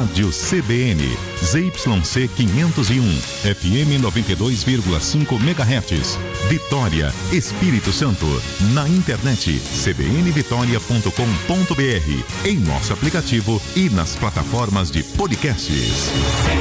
Rádio CBN, ZYC 501, FM 92,5 MHz, Vitória, Espírito Santo. Na internet, cbnvitoria.com.br, em nosso aplicativo e nas plataformas de podcasts.